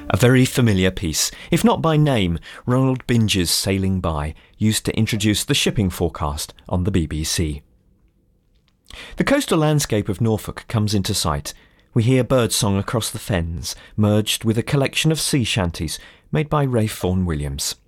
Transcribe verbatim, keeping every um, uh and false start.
A very familiar piece, if not by name, Ronald Binge's Sailing By, used to introduce the shipping forecast on the B B C. The coastal landscape of Norfolk comes into sight. We hear birdsong across the fens, merged with a collection of sea shanties made by Ralph Vaughan Williams.